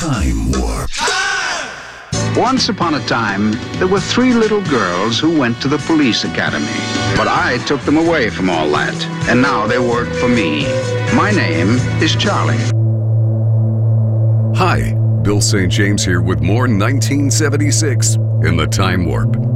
Time Warp. Once upon a time, there were 3 little girls who went to the police academy. But I took them away from all that, and now they work for me. My name is Charlie. Hi, Bill St. James here with more 1976 in the Time Warp.